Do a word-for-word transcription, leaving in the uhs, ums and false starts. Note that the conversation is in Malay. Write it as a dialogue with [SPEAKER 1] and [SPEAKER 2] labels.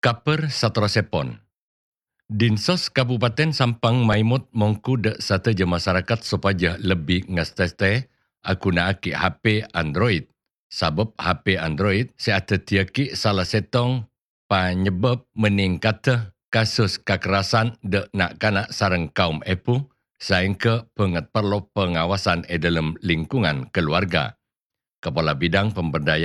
[SPEAKER 1] Kaper saterosepon. Dinsos Kabupaten Sampang Maimut mongku dek satu je masyarakat supaya lebih ngasteste akunaki H P Android. Sebab H P Android seata tiaki salah setong penyebab meningkat kasus kekerasan dek nak kanak sarang kaum epu sehingga pengat perlu pengawasan di dalam lingkungan keluarga. Kepala Bidang Pemberdayaan